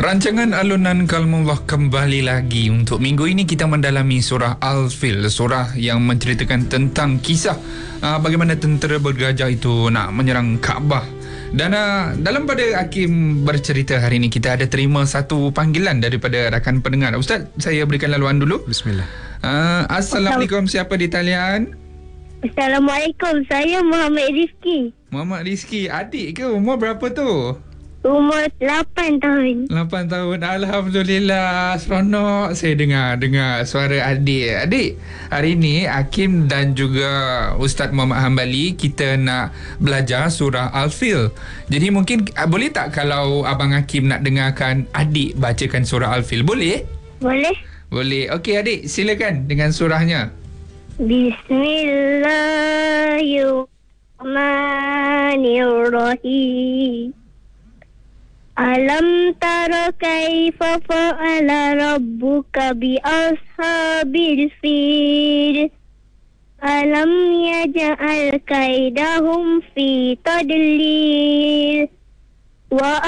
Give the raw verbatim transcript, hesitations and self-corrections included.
Rancangan Alunan Kalamullah kembali lagi. Untuk minggu ini kita mendalami surah Al-Fil, surah yang menceritakan tentang kisah uh, bagaimana tentera bergajah itu nak menyerang Kaabah. Dan uh, dalam pada Hakim bercerita hari ini, kita ada terima satu panggilan daripada rakan pendengar. Ustaz, saya berikan laluan dulu. Bismillah. uh, Assalamualaikum, siapa di talian? Assalamualaikum, saya Muhammad Rizki. Muhammad Rizki, adik ke? Umur berapa tu? Umur lapan tahun. lapan tahun. Alhamdulillah, seronok saya dengar dengar suara adik. Adik, hari ini Hakim dan juga Ustaz Muhammad Hambali kita nak belajar surah Al-Fil. Jadi mungkin boleh tak kalau Abang Hakim nak dengarkan adik bacakan surah Al-Fil? Boleh? Boleh? Boleh. Okey adik, silakan dengan surahnya. Bismillahirrahmanirrahim. Alam tara kaifa fa'ala rabbuka bi ashabil fil. Alam yaj'al kaidahum fi tadlil. Wa